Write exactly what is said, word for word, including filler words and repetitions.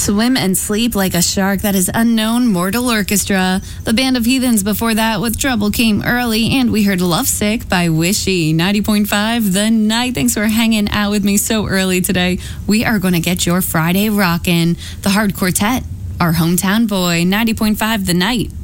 Swim and Sleep Like a Shark, that is Unknown Mortal Orchestra. The Band of Heathens before that with Trouble Came Early, and we heard Lovesick by Wishy. ninety point five The Night. Thanks for hanging out with me so early today. We are going to get your Friday rockin'. The Hard Quartet, Our Hometown Boy. ninety point five The Night.